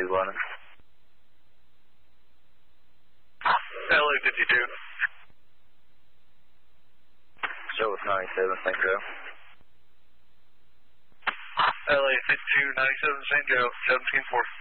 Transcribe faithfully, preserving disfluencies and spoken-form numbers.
London. L A fifty-two. Show with ninety-seven, Saint Joe. L A fifty-two, ninety-seven, Saint Joe, seventeen four.